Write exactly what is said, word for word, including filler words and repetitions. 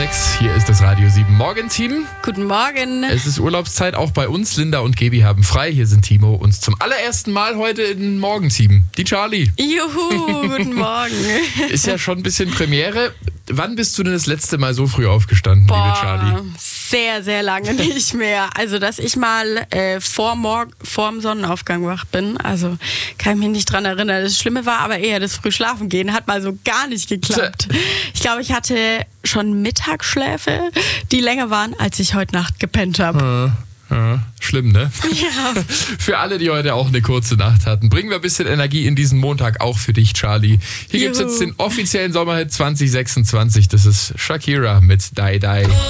sechs. Hier ist das Radio sieben Morgenteam. Guten Morgen. Es ist Urlaubszeit auch bei uns. Linda und Gebi haben frei. Hier sind Timo und zum allerersten Mal heute im Morgenteam. Die Charlie. Juhu, guten Morgen. Ist ja schon ein bisschen Premiere. Wann bist du denn das letzte Mal so früh aufgestanden, Boah, liebe Charlie? Sehr, sehr lange nicht mehr. Also, dass ich mal äh, vor Morgen, vorm Sonnenaufgang wach bin. Also, kann ich mich nicht dran erinnern. Das Schlimme war aber eher das Frühschlafengehen. Hat mal so gar nicht geklappt. Ich glaube, ich hatte schon Mittagsschläfe, die länger waren, als ich heute Nacht gepennt habe. Ja, ja, schlimm, ne? Ja. Für alle, die heute auch eine kurze Nacht hatten, bringen wir ein bisschen Energie in diesen Montag, auch für dich, Charlie. Hier gibt es jetzt den offiziellen Sommerhit zwanzig sechsundzwanzig. Das ist Shakira mit Die Die.